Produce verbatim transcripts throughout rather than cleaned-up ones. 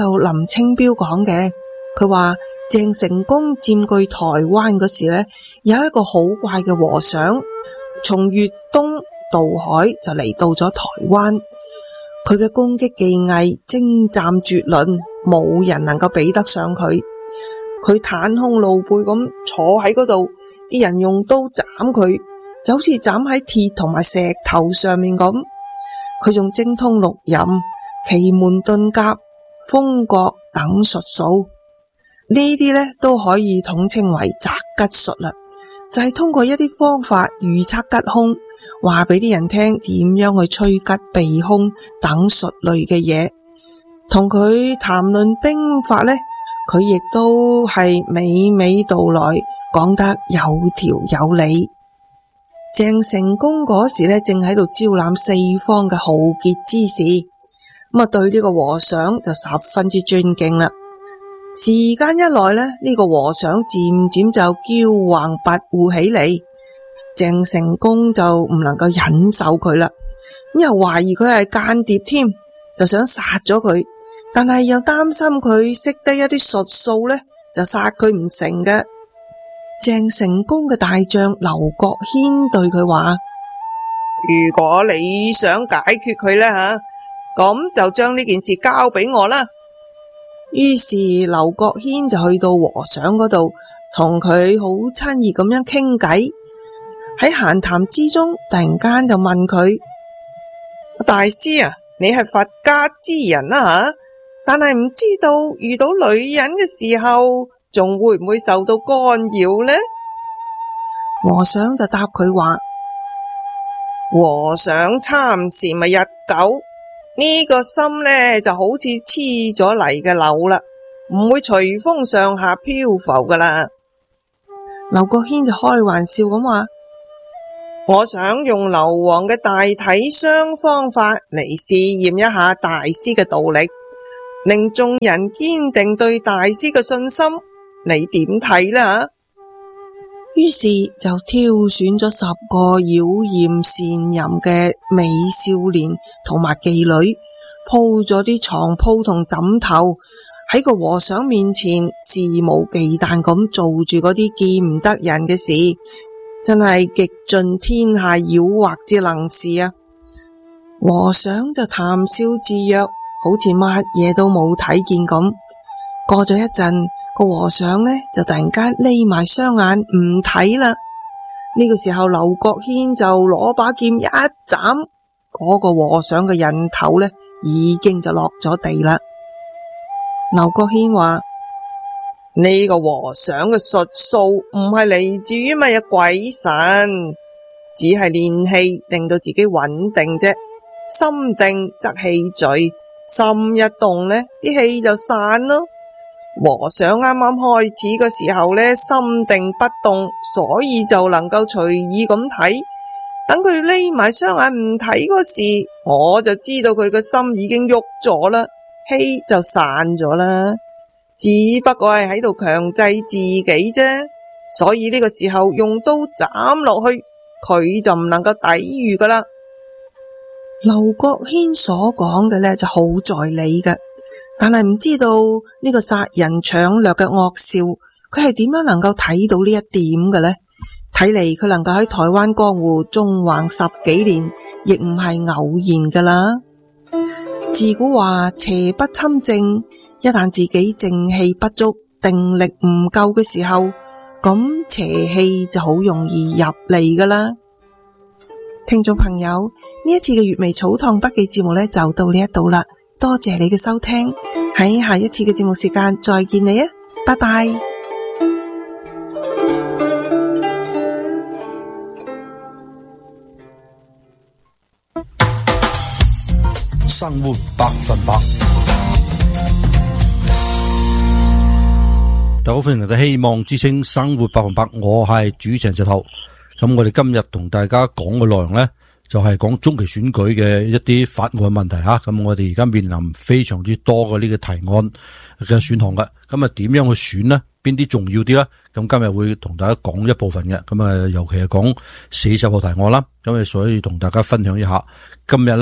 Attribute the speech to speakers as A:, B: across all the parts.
A: 就林清標講嘅，佢話鄭成功佔據台灣嗰時呢，有一個好怪嘅和尚，從粵東渡海就嚟到咗台灣。佢嘅攻擊技藝精湛絕倫，冇人能夠比得上佢。佢袒胸露背咁坐喺嗰度，啲人用刀斬佢，就好似斬喺鐵同埋石頭上面咁。佢仲精通六壬、奇門遁甲、風角等術數，呢啲呢都可以統稱為擇吉術啦。就係、是、通過一啲方法預測吉凶，話俾啲人聽點樣去趨吉避凶等術類嘅嘢。同佢談論兵法呢，佢亦都係娓娓道來，講得有條有理。鄭成功嗰時呢，正喺度招攬四方嘅豪傑之士，咁啊對呢個和尚就十分之尊敬啦。時間一耐呢，呢、這個和尚漸漸就驕橫跋扈起嚟，鄭成功就唔能夠忍受佢啦，咁又懷疑佢係間諜添，就想殺咗佢，但係又擔心佢識得一啲術數呢，就殺佢唔成嘅。鄭成功嘅大將劉國軒對佢話：如果你想解決佢呢，吓，咁就將呢件事交俾我啦。於是劉國軒就去到和尚嗰度，同佢好親熱咁樣傾偈。喺閒談之中，突然間就問佢：大師啊，你係佛家之人啦吓，但係唔知道遇到女人嘅時候，仲會唔會受到干擾呢？和尚就答佢話：和尚參禪咪日久，呢個心呢就好似黐咗泥嘅柳啦，唔會隨風上下漂浮噶啦。劉國軒就開玩笑咁話：我想用硫磺嘅大體雙方法嚟試驗一下大師嘅道力，令眾人堅定對大師嘅信心。你點睇啦？於是就挑選咗十個妖艷善淫嘅美少年同埋妓女，鋪咗啲床鋪同枕頭喺個和尚面前，肆無忌憚咁做住嗰啲見唔得人嘅事，真係極盡天下妖惑之能事啊！和尚就談笑自若，好似乜嘢都冇睇見咁。過咗一陣，個和尚呢就突然間匿埋雙眼唔睇啦。呢個時候，劉國軒就攞把劍一斬，嗰個和尚嘅人頭呢已經就落咗地啦。劉國軒話：呢個和尚嘅術數唔係嚟自於乜嘢鬼神，只係練氣令到自己穩定啫。心定則氣聚，心一動呢啲氣就散咯。和尚啱啱開始嘅時候呢，心定不動，所以就能夠隨意咁睇。等佢匿埋雙眼唔睇嗰時，我就知道佢個心已經喐咗啦，氣就散咗啦。只不過係喺度強制自己啫，所以呢個時候用刀斬落去，佢就唔能夠抵禦噶啦。劉國軒所講嘅呢就好在理嘅。但係唔知道呢個殺人搶掠嘅惡少，佢係點樣能夠睇到呢一點嘅呢？睇嚟佢能夠喺台灣江湖縱橫十幾年，亦唔係偶然噶啦。自古話邪不侵正，一旦自己正氣不足、定力唔夠嘅時候，咁邪氣就好容易入嚟噶啦。聽眾朋友，呢一次嘅粵微草堂筆記節目呢，就到呢一度啦。多謝你嘅收聽，喺下一次嘅節目時間再見你啊，拜拜。
B: 生活百分百，大家好，歡迎嚟到希望之聲生活百分百，我係主持人石頭。咁我哋今日同大家講嘅內容呢，就係講中期選舉嘅一啲法案問題吓，咁我哋而家面臨非常之多嘅呢個提案嘅選項嘅，咁啊點樣去選呢？邊啲重要啲呢？咁今日會同大家講一部分嘅，咁啊尤其係講四十號提案啦，咁啊所以同大家分享一下。今日咧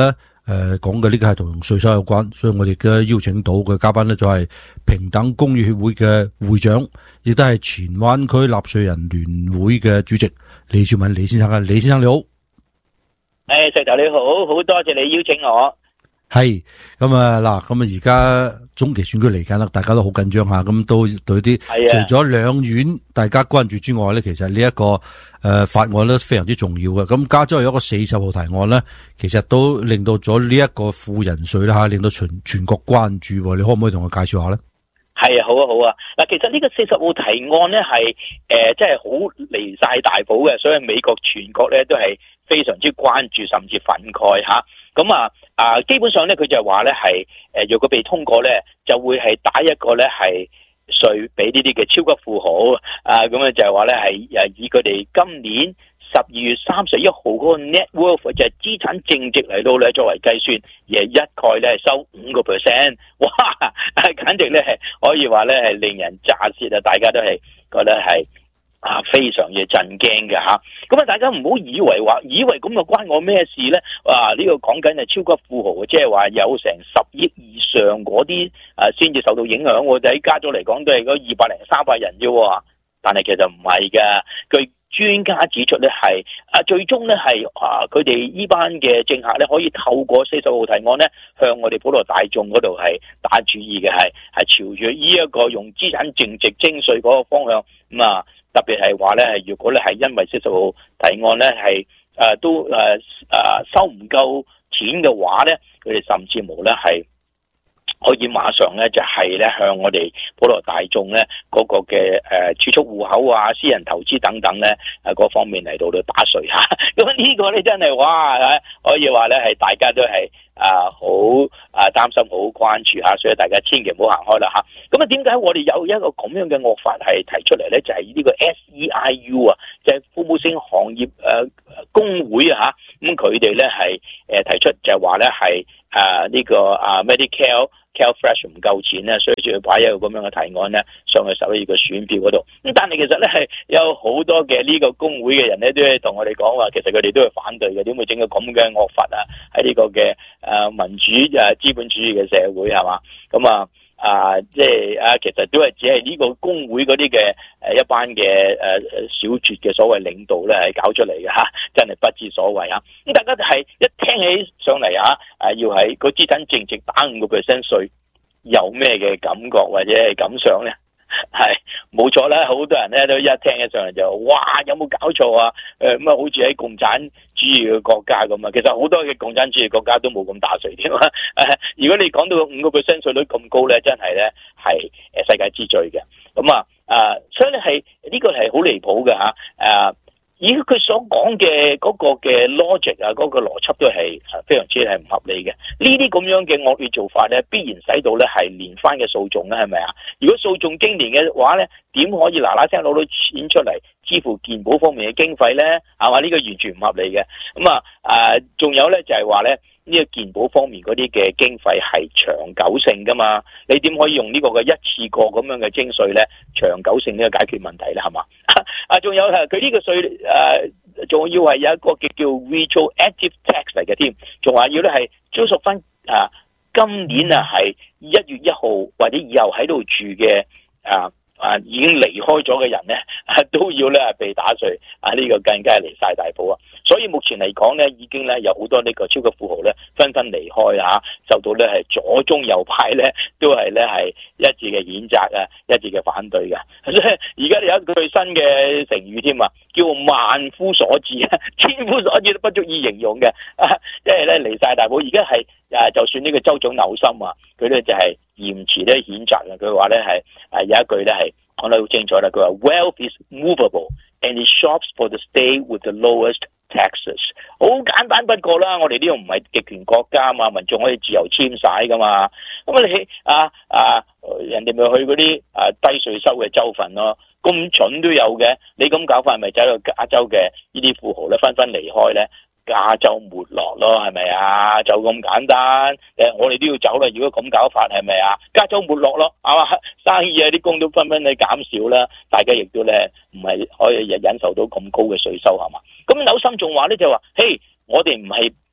B: 誒講嘅呢個係同稅收有關，所以我哋嘅邀請到嘅嘉賓咧就係平等公寓協會嘅會長，亦都係荃灣區納稅人聯會嘅主席李柱銘李先生啊，李先生你好。
C: 誒，石頭你好，好多謝你邀請我。
B: 係咁啊嗱，咁啊而家中期選舉嚟緊啦，大家都好緊張下，咁都對啲除咗兩院大家關注之外咧，其實呢、這、一個誒、呃、法案咧非常之重要嘅。咁加州有一個四十號提案咧，其實都令到咗呢一個富人稅啦吓，令到全全國關注。你可唔可以同我介紹下咧？
C: 係啊，好啊，好啊。嗱，其實呢個四十號提案咧係誒，即係好離晒大譜嘅，所以美國全國咧都係非常之關注，甚至憤慨吓。咁啊啊，基本上咧佢就話咧係誒，若果被通過咧，就會係打一個咧係稅俾呢啲嘅超級富豪啊。咁啊就係話咧係誒，以佢哋今年十二月三十一號嗰個 net worth 就係資產淨值嚟到咧作為計算，而係一概咧係收五個 percent， 哇！簡直咧係可以話咧係令人咋舌啊！大家都係覺得係啊非常嘅震驚嘅吓。咁啊，大家唔好以為話以為咁就關我咩事咧？啊呢、這個講緊係超級富豪，即係話有成十億以上嗰啲啊先至受到影響。我哋喺加州嚟講都係嗰二百零三百人啫，但係其實唔係噶。據專家指出咧，係啊，最終咧係啊，佢哋呢班嘅政客咧，可以透過四十號提案咧，向我哋普羅大眾嗰度係打主意嘅，係係朝住呢一個用資產淨值徵稅嗰個方向咁啊。特別係話咧，係如果咧係因為四十號提案咧係誒都誒誒、啊、收唔夠錢嘅話咧，佢哋甚至無咧係可以馬上咧就係咧向我哋普羅大眾咧嗰個嘅誒儲蓄戶口啊、私人投資等等咧誒嗰方面嚟到到打稅吓，咁呢個咧真係哇，可以話咧係大家都係啊好啊擔心、好關注吓，所以大家千祈唔好行開啦吓。咁啊，點解我哋有一個咁樣嘅惡法係提出嚟咧？就係、是、呢個 S E I U 啊，就係服務性行業誒工會啊吓，咁佢哋咧係誒提出就係話咧係誒呢個啊 Medicare CalFresh 唔夠錢咧，所以就要擺一個咁樣嘅提案咧上去十一月嘅選票嗰度。咁但係其實咧係有好多嘅呢個工會嘅人咧都係同我哋講話，其實佢哋都係反對嘅。點會整個咁嘅惡法啊？喺呢個嘅誒民主誒資本主義嘅社會係嘛？咁啊啊即係啊，其實都係只係呢個工會嗰啲嘅誒一班嘅誒小撮嘅所謂領導咧係搞出嚟嘅嚇，真係不知所謂啊！咁大家係一聽起上嚟啊，誒要喺個資產淨值打五個 percent 稅，有咩嘅感覺或者係感想咧？係冇錯啦，好多人咧都一聽起上嚟就哇，有冇搞錯啊？誒咁啊，好似喺共產主義嘅國家咁啊，其實好多嘅共產主義國家都冇咁打稅添啊！如果你講到五個 percent 稅率咁高咧，真係咧係誒世界之最嘅。咁啊啊，所以咧係呢個係好離譜嘅嚇誒。以佢所講嘅嗰個嘅 logic 啊，嗰個邏輯都係非常之係唔合理嘅。呢啲咁樣嘅惡劣做法咧，必然使到咧係連番嘅訴訟咧，係咪啊？如果訴訟經年嘅話咧，點可以嗱嗱聲攞到錢出嚟支付健保方面嘅經費咧？係嘛？呢個完全唔合理嘅。咁啊誒，仲有咧就係話咧，呢個健保方面嗰啲嘅經費係長久性噶嘛？你點可以用呢個嘅一次過咁樣嘅徵稅咧，長久性呢個解決問題咧？係嘛？啊，仲有係佢呢個稅誒，仲、呃、要係有一個叫叫 retroactive tax 嚟嘅添，仲話要咧係追溯翻啊，今年啊係一月一號或者以後喺度住嘅啊啊已經離開咗嘅人咧、啊，都要咧被打稅啊！呢、這個更加係離晒大譜啊！所以目前嚟講咧，已經咧有好多呢個超級富豪咧紛紛離開啊，受到咧係左中右派咧都係咧係一致嘅譴責啊，一致嘅反對嘅。而家有一句新嘅成語添啊，叫萬夫所指啊，千夫所指都不足以形容嘅啊，因為咧離晒大譜。而家係誒，就算呢個州長紐森啊，佢咧就係嚴詞咧譴責嘅。佢話咧係誒有一句咧係講得好清楚啦，佢話 Wealth is movable and it shops for the state with the lowest taxes。 好簡單不過啦，我哋呢個唔係極權國家嘛，民眾可以自由遷徙噶嘛。咁啊你啊啊人哋咪去嗰啲啊低稅收嘅州份咯，咁蠢都有嘅。你咁搞法咪走到加州嘅呢啲富豪咧紛紛離開咧，加州沒落咯，係咪啊？就咁簡單。誒，我哋都要走啦。如果咁搞法係咪啊？加州沒落咯，係嘛？生意啊啲工都紛紛去減少啦，大家亦都咧唔係可以忍受到咁高嘅稅收係嘛？咁紐森仲話咧就話，嘿，我哋唔係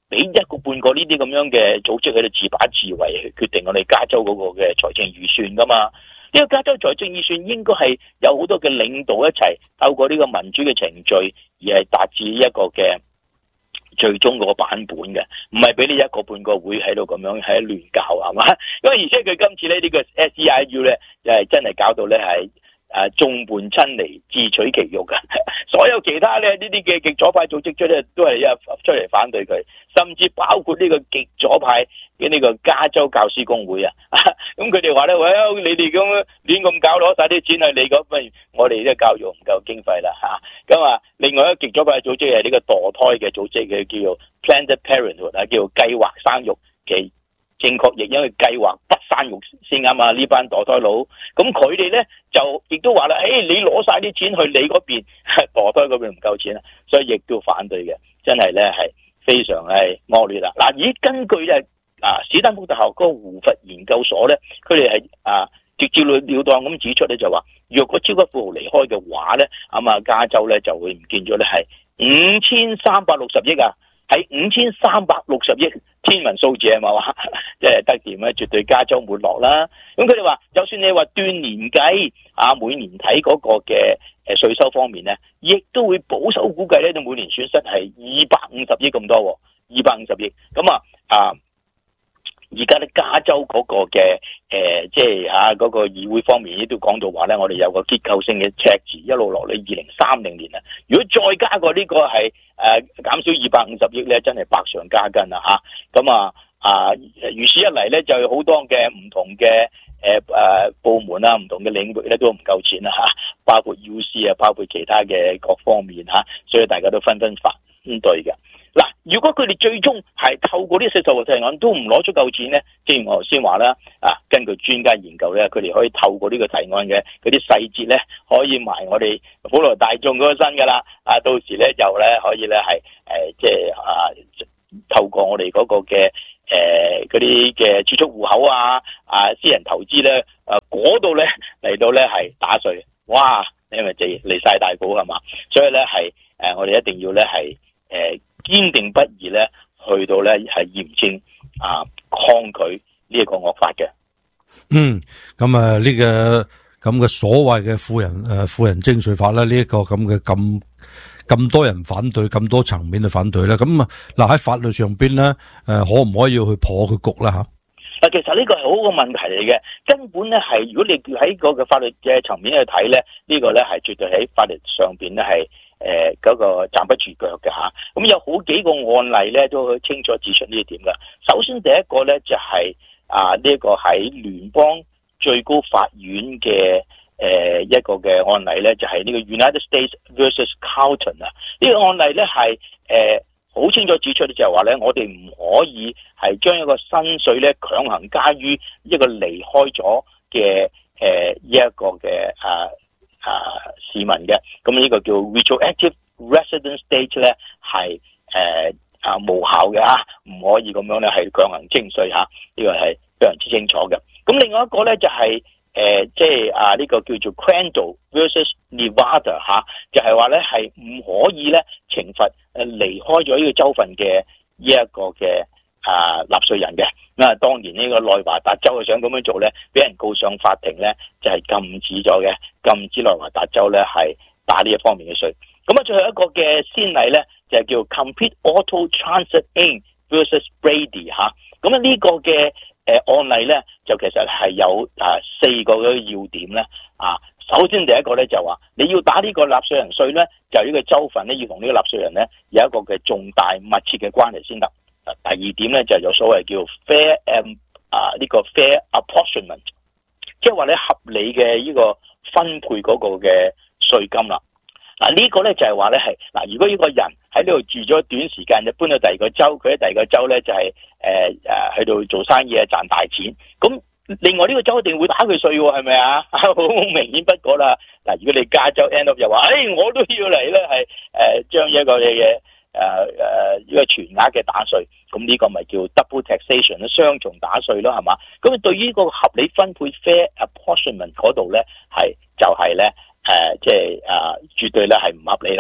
C: 俾一個半個呢啲咁樣嘅組織喺度自把自為去決定我哋加州嗰個嘅財政預算噶嘛？呢個加州財政預算應該係有好多嘅領導一齊透過呢個民主嘅程序，而係達至一個嘅最終嗰個版本嘅，唔係俾你一個半個會喺度咁樣喺度亂搞係嘛？因為而且佢今次咧呢個 S E I U 咧，就係真係搞到咧係誒眾叛親離，自取其辱嘅。所有其他咧呢啲嘅極左派組織出咧都係一出嚟反對佢，甚至包括呢個極左派嘅呢個加州教師公會啊。咁佢哋話咧，喂，你哋咁亂咁搞，攞晒啲錢去你嗰邊，我哋啲教育唔夠經費啦嚇。咁啊，另外一個極左派組織係呢個墮胎嘅組織，佢叫做 Planned Parenthood 啊，叫做計劃生育嘅。正確亦因為計劃不生育先啱啊！呢班墮胎佬，咁佢哋咧就亦都話啦，誒，你攞晒啲錢去你嗰邊，墮胎嗰邊唔夠錢啊，所以亦都反對嘅，真係咧係非常係惡劣啦。嗱，以根據咧啊史丹福大學嗰個胡佛研究所咧，佢哋係啊直接了當咁指出咧，就話若果超級富豪離開嘅話咧，咁啊加州咧就會唔見咗咧係五千三百六十億啊！係五千三百六十億，天文數字係嘛話，即係得掂咧，絕對加州沒落啦。咁佢哋話，就算你話斷年計啊，每年睇嗰個嘅誒稅收方面咧，亦都會保守估計咧，就每年損失係二百五十億咁多，二百五十億。咁啊啊！而家咧加州嗰個嘅誒、呃，即係嚇嗰個議會方面，亦都講到話咧，我哋有個結構性嘅赤字，一路落嚟二零三零年啊。如果再加個呢個係誒、呃、減少二百五十億咧，真係百上加斤啦嚇。咁啊啊，如此一嚟咧，就有好多嘅唔同嘅誒誒部門啊，唔同嘅領域咧都唔夠錢啦嚇，包括 U C 啊，包括其他嘅各方面嚇，所以大家都紛紛反對嘅。嗱，如果佢哋最終係透過呢四十號提案都唔攞足夠錢咧，正如我頭先話啦，啊，根據專家研究咧，佢哋可以透過呢個提案嘅嗰啲細節咧，可以埋我哋普羅大眾嗰個身噶啦，啊，到時咧就咧可以咧係誒，即係啊，透過我哋嗰個嘅誒嗰啲嘅儲蓄戶口啊，啊，私人投資咧，啊，嗰度咧嚟到咧係打稅，哇，你咪就離晒大譜係嘛？所以咧係誒，我哋一定要咧係誒。堅定不移咧，去到咧係嚴正啊抗拒呢一個惡法嘅。
B: 嗯，咁啊呢個咁嘅所謂嘅富人誒富人徵稅法咧，呢、這、一個咁嘅咁咁多人反對，咁多層面嘅反對咧，咁啊嗱喺法律上邊咧誒可唔可以去破佢局啦吓？
C: 嗱，其實呢個係好個問題嚟嘅，根本咧係如果你喺個嘅法律嘅層面去睇咧，呢、這個咧係絕對喺法律上邊咧係。誒，嗰、呃那個站不住腳嘅吓，咁、啊、有好幾個案例咧都清楚指出呢一點噶。首先第一個咧就係、是、啊呢一、這個喺聯邦最高法院嘅誒、呃、一個嘅案例咧，就係、是、呢個 United States versus Carlton 啊。呢、這個案例咧係誒好清楚指出咧，就係話咧我哋唔可以係將一個薪水咧強行加於一個離開咗嘅誒一個嘅啊。啊，市民嘅，咁呢個叫 retroactive residence state 咧，係誒啊無效嘅嚇，唔可以咁樣咧係強行徵稅嚇，呢個係非常之清楚嘅。咁另外一個咧就係、是、誒、呃、即係啊呢、這個叫做 Crandall versus Nevada 嚇、啊，就係話咧係唔可以咧懲罰誒離開咗呢個州份嘅呢一個嘅啊納稅人嘅。咁啊，當然呢個內華達州想咁樣做咧，俾人告上法庭咧，就係、是、禁止咗嘅，禁止內華達州咧係打呢一方面嘅稅。咁啊，最後一個嘅先例咧，就係叫 Complete Auto Transit Incorporated versus Brady 嚇。咁啊，呢個嘅誒案例咧，就其實係有啊四個嘅要點咧。啊，首先第一個咧就話，你要打呢個納稅人稅咧，就呢個州份咧要同呢個納稅人咧有一個嘅重大密切嘅關係先得。第二點咧就有所謂叫 fair 誒啊呢個 fair apportionment， 即係話咧合理嘅呢個分配嗰個嘅稅金啦。嗱、這個、呢個咧就係話咧係嗱，如果呢個人喺呢度住咗短時間，就搬到第二個州，佢喺第二個州咧就係誒誒去到做生意啊賺大錢，咁另外呢個州一定會打佢稅喎，係咪啊？好明顯不過啦。嗱，如果你加州 end up 又話，誒、哎、我都要嚟咧係誒將一個嘅嘢。誒誒，呢個全額嘅打稅，咁呢個咪叫 double taxation 咧，雙重打稅咯，係嘛？咁對於個合理分配 fair apportionment 嗰度咧，係就係咧誒，即係誒，絕對咧係唔合理啦。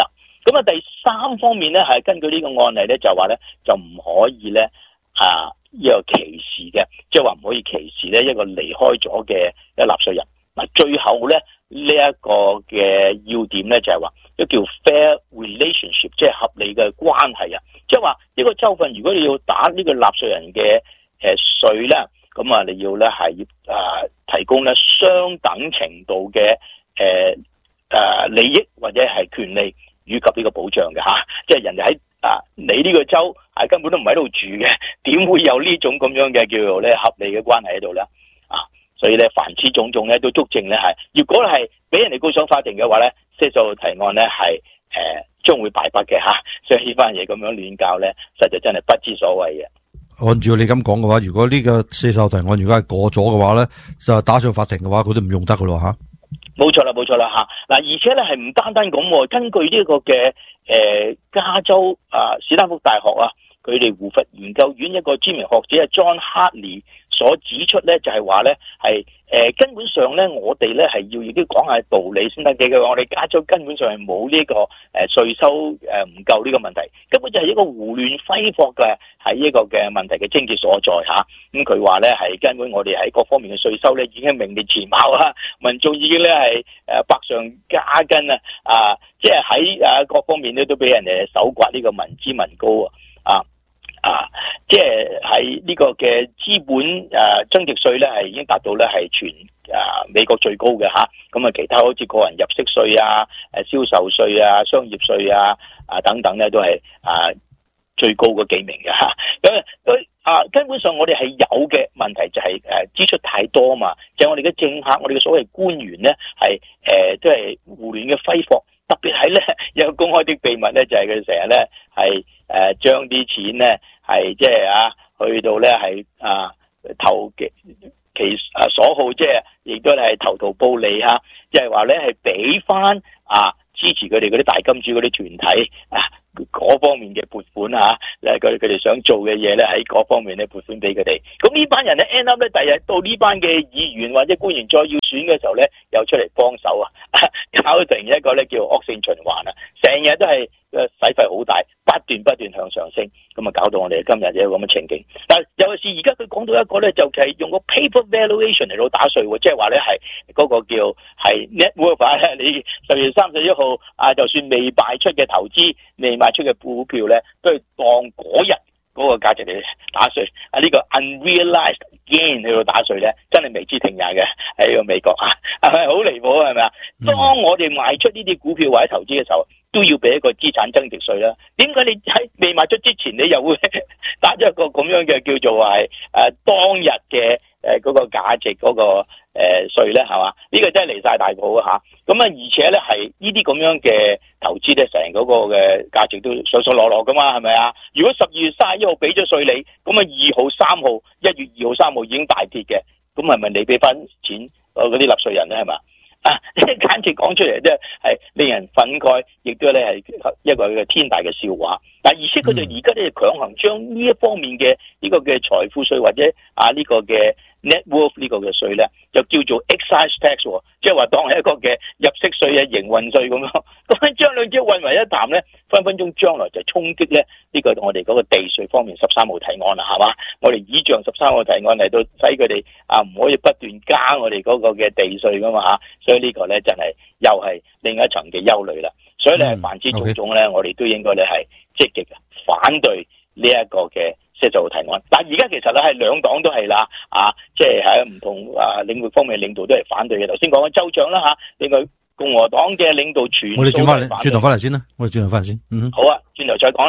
C: 咁啊，第三方面咧係根據呢個案例咧就話咧就唔可以咧啊呢個歧視嘅，即係話唔可以歧視咧一個離開咗嘅一納稅人。嗱，最後咧呢一個嘅要點咧就係話都叫 fair relationship， 即係合理嘅關係啊。即係話呢個州份如果你要打呢個納稅人嘅誒稅咧，咁啊你要咧係要啊提供咧相等程度嘅誒誒利益或者係權利以及呢個保障嘅吓，即係人哋喺啊你呢個州係根本都唔喺度住嘅，點會有呢種咁樣嘅叫做咧合理嘅關係喺度咧？啊，所以咧凡此種種咧都足證咧係，如果係俾人哋告上法庭嘅話咧，些數提案咧係誒將會敗北嘅吓，所以呢番嘢咁樣亂教咧，實在真係不知所謂嘅。
B: 按照你咁講嘅話，如果呢個些數提案如果係過咗嘅話咧，就打上法庭嘅話，佢都唔用得噶咯吓。
C: 冇錯啦，冇錯啦吓。嗱，而且咧係唔單單咁，根據呢個嘅誒加州啊史丹福大學啊，佢哋胡佛研究院一個知名學者啊 John Hartley 所指出咧，就係話咧係誒根本上咧，我哋咧係要亦都講下道理先得嘅。我哋加州根本上係冇呢個誒稅收誒唔夠呢個問題，根本就係一個胡亂揮霍嘅係呢個嘅問題嘅症結所在吓。咁佢話咧係根本我哋喺各方面嘅稅收咧已經名列前茅啊，民眾已經咧係誒百上加斤啊，啊即係喺誒各方面咧都俾人哋搜刮呢個民脂民膏啊。啊，即係喺呢個嘅資本誒、啊、增值稅咧，係已經達到咧係全啊美國最高嘅吓。咁啊，其他好似個人入息稅啊、誒銷售稅啊、商業稅啊啊等等咧，都係啊最高嗰幾名嘅吓。咁佢啊根本上我哋係有嘅問題就係誒支出太多嘛，就係、我哋嘅政客、我哋嘅所謂官員咧係誒都係胡亂嘅揮霍。特別係咧有公開的秘密咧，就係佢成日咧係誒將啲錢咧係即係啊去到咧係啊投其其啊所好，即係亦都係投桃報李嚇，即係話咧係俾翻啊支持佢哋嗰啲大金主嗰啲團體啊嗰方面嘅撥款嚇，誒佢佢哋想做嘅嘢咧喺嗰方面咧撥款俾佢哋。咁呢班人咧 end up 咧，第日到呢班嘅議員或者官員再要選嘅時候咧，又出嚟幫手啊，搞成一個咧叫惡性循環啊，成日都係誒使費好大，不斷不斷向上升，咁啊搞到我哋今日有咁嘅情景。但係尤其是而家佢講到一個咧，就係用個 paper valuation 嚟到打稅喎，即係話咧係嗰個叫係 net worth 啊，你十月三十一號啊，就算未賣出嘅投資、未賣出嘅股票咧，都係當嗰日嗰個價值嚟打稅啊！呢個 unrealized gain 去到打稅咧，真係未知停牙嘅喺個美國啊，係咪好離譜啊？係咪啊？當我哋賣出呢啲股票或者投資嘅時候，都要俾一個資產增值稅啦。點解你喺未賣出之前，你又會打咗一個咁樣嘅叫做係誒、啊、當日嘅誒嗰個價值嗰、嗰個誒稅咧？係嘛？呢、呢個真係離晒大譜啊！嚇咁啊，而且咧係呢啲咁樣嘅投資咧，成嗰個嘅價值都上上落落噶嘛，係咪啊？如果十二月三十一號俾咗稅你，咁啊二號、三號、一月二號、三號已經大跌嘅，咁係咪你俾翻錢嗰啲納稅人咧？係嘛？啊，簡直講出嚟咧係令人憤慨，亦都咧係一個嘅天大嘅笑話。但而且佢哋而家咧強行將呢一方面嘅呢個嘅財富稅或者啊呢個嘅 net worth 呢個嘅稅咧，就叫做 excise tax， 即係話當係一個嘅入息稅啊、營運稅咁樣。咁將兩者混為一談咧，分分鐘將來就衝擊咧呢個我哋嗰個地稅方面十三號提案啦，係嘛？我哋倚仗十三號提案嚟到使佢哋啊唔可以不斷加我哋嗰個嘅地稅噶嘛嚇，所以呢個咧真係又係另一層嘅憂慮啦。所以咧凡之種種咧，我哋都應該咧係積極反對呢一個嘅些數提案。但而家其實咧係兩黨都係啦，啊，即係喺唔同啊領域方面領導都係反對嘅。頭先講緊州長啦嚇，另外共和黨嘅領導全數都係反對。我哋轉翻嚟，轉頭翻嚟先啦，我哋轉頭翻嚟先。嗯，好啊，轉頭再講啦。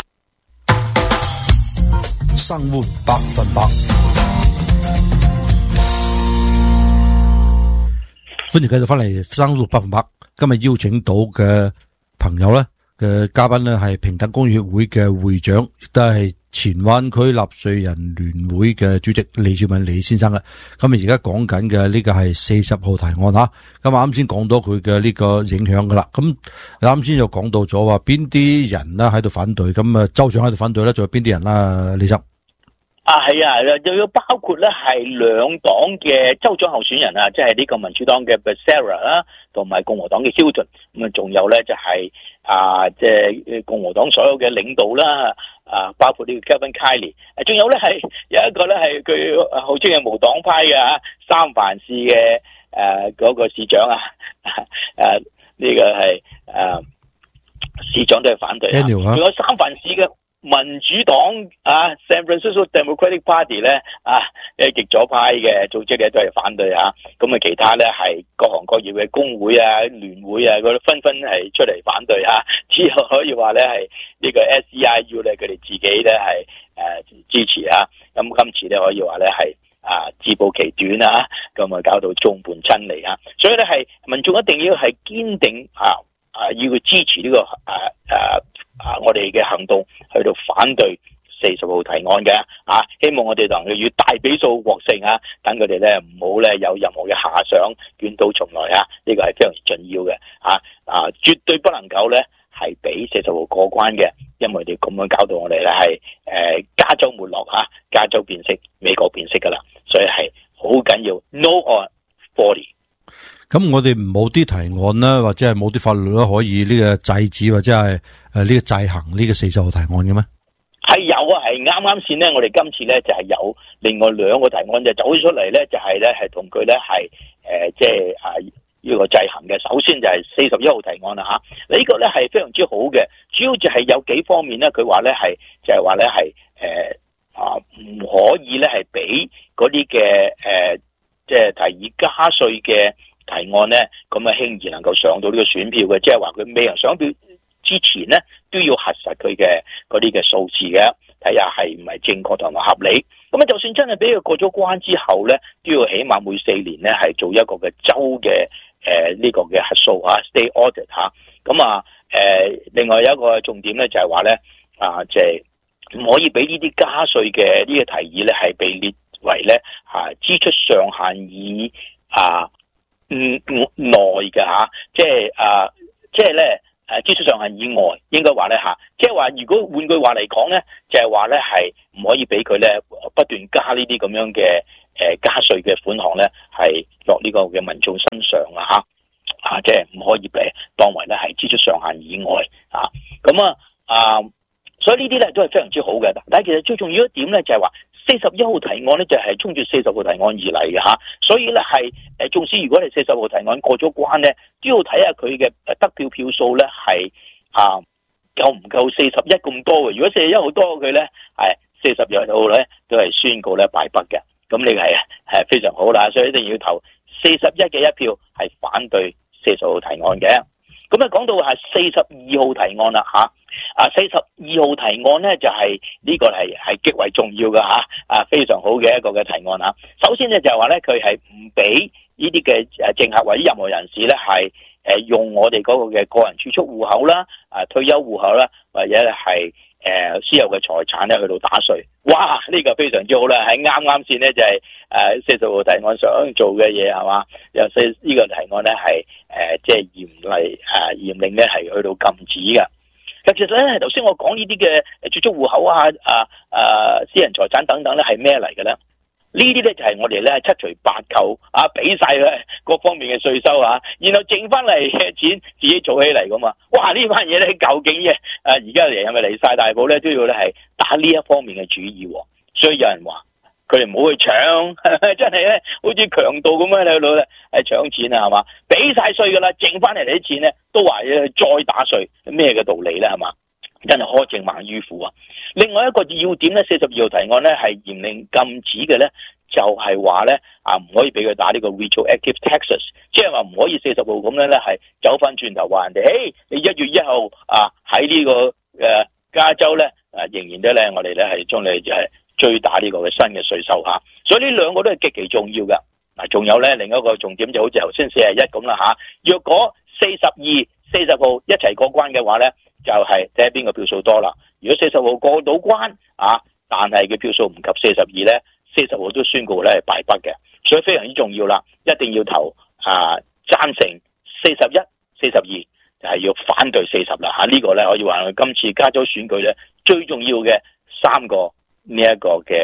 B: 生活百分百，歡迎繼續翻嚟生活百分百。今日邀請到嘅朋友咧嘅嘉賓咧係平等公義協會嘅會長，亦都係前灣區納稅人聯會嘅主席李兆敏李先生啦。咁啊，而家講緊嘅呢個係四十號提案吓。咁啊，啱先講到佢嘅呢個影響噶啦。咁啱先又講到咗話邊啲人啦喺度反對，咁啊州長喺度反對啦，仲有邊啲人啦？李生。
C: 啊，係啊，又要包括咧係兩黨嘅州長候選人啊，即係呢個民主黨嘅 Becerra 啦，同埋共和黨嘅 Hilton，咁啊，仲有咧就係、是、啊，即、就、係、是、共和黨所有嘅領導啦，啊，包括呢個 Kevin Kiley，仲有咧係有一個咧係佢號稱係無黨派嘅嚇，三藩市嘅誒嗰個市長啊，誒呢個係誒市長都係反對啊，仲有三藩市嘅民主黨啊 ，San Francisco Democratic Party 咧啊，誒極左派嘅組織咧都係反對嚇，咁啊其他咧係各行各業嘅工會啊、聯會啊，嗰啲紛紛係出嚟反對嚇，只有可以話咧係呢個 S E I U 咧佢哋自己咧係誒支持啊，咁今次咧可以話咧係啊自暴其短啊，咁啊搞到眾叛親離啊，所以咧係民眾一定要係堅定啊啊要去支持呢個啊啊。啊！我哋嘅行動去到反對四十號提案嘅啊，希望我哋能夠以大比數獲勝啊，等佢哋咧唔好咧有任何嘅遐想，捲土重來啊！呢個係非常之重要嘅啊啊！絕對不能夠咧係俾四十號過關嘅，因為你咁樣搞到我哋咧係誒加州沒落嚇，加州變色，美國變色噶啦，所以係好緊要 No on forty。
B: 咁我哋冇啲提案啦，或者係冇啲法律啦，可以呢個制止或者係誒呢個制衡呢個四十號提案嘅咩？
C: 係有啊，係啱啱先咧，我哋今次咧就係有另外兩個提案就走出嚟咧，就係咧係同佢咧係誒即係啊呢個制衡嘅。首先就係四十一號提案啦嚇，呢個咧係非常之好嘅，主要就係有幾方面咧，佢話咧係就係話咧係誒啊唔可以咧係俾嗰啲嘅誒即係提議加稅嘅提案咧，咁啊輕易能夠上到呢個選票嘅，即係話佢未能上票之前咧，都要核實佢嘅嗰啲嘅數字嘅，睇下係唔係正確同埋合理。咁啊，就算真係俾佢過咗關之後咧，都要起碼每四年咧係做一個嘅州嘅誒呢個嘅核數嚇 state audit 嚇。咁啊誒，另外有一個重點咧就係話咧啊，即係唔可以俾呢啲加稅嘅呢個提議咧係被列為咧嚇支出上限以啊。嗯，內嘅吓，即係啊，即係咧，誒，支出上限以外，應該話咧吓，即係話如果換句話嚟講咧，就係話咧係唔可以俾佢咧不斷加呢啲咁樣嘅誒加稅嘅款項咧，係落呢個嘅民眾身上啊吓，啊，即係唔可以俾當為咧係支出上限以外啊，咁啊啊，所以呢啲咧都係非常之好嘅，但係其實最重要一點咧就係話。四十一號提案咧就係衝住四十號提案而嚟嘅吓，所以咧係誒，縱使如果你四十號提案過咗關咧，都要睇下佢嘅得票票數咧係啊夠唔夠四十一咁多嘅。如果四十一號多佢咧，係四十一號咧都係宣告咧敗北嘅。咁你係係非常好啦，所以一定要投四十一嘅一票係反對四十號提案嘅。咁啊講到係四十二號提案啦吓。啊，四十二號提案咧就係、是、呢個係係極為重要嘅吓，啊非常好嘅一個嘅提案啊。首先咧就係話咧佢係唔俾呢啲嘅誒政客或者任何人士咧係誒用我哋嗰個嘅個人儲蓄戶口啦、啊退休戶口啦，或者係誒私有嘅財產咧去到打稅。哇！呢、這個非常之好啦，喺啱啱先咧就係誒四十號提案想做嘅嘢係嘛，有四呢個提案咧係誒即係嚴厲誒嚴令咧係去到禁止嘅。其實咧，頭先我講呢啲嘅儲蓄戶口啊、啊、啊私人財產等等咧，係咩嚟嘅咧？呢啲咧就係我哋咧七除八扣啊，俾晒佢各方面嘅稅收啊，然後剩翻嚟嘅錢自己儲起嚟噶嘛。哇！呢班嘢咧究竟嘅誒而家嚟係咪離晒大譜咧？都要咧係打呢一方面嘅主意，所以有人話佢哋唔好去搶，真係咧好似強盜咁樣喺度咧係搶錢啊，係嘛？俾晒稅噶啦，剩翻嚟啲錢咧都話要再打稅，咩嘅道理咧？係嘛？真係苛政猛於虎啊！另外一個要點咧，四十二號提案咧係嚴令禁止嘅咧，就係話咧啊唔可以俾佢打呢個 retroactive taxes， 即係話唔可以四十號咁樣咧係走翻轉頭話人哋，誒你一月一號啊喺呢、這個誒、呃、加州咧啊仍然都咧我哋咧係將你就係追打呢個嘅新嘅稅收吓，所以呢兩個都係極其重要嘅。嗱，仲有咧另一個重點就好似頭先四十一咁啦吓，若果四十二、四十號一齊過關嘅話咧，就係睇下邊個票數多啦。如果四十號過到關啊，但係佢票數唔及四十二咧，四十號都宣告咧係敗北嘅，所以非常之重要啦，一定要投啊贊成四十一、四十二，就係要反對四十啦吓。呢個咧可以話今次加州選舉咧最重要嘅三個呢一個嘅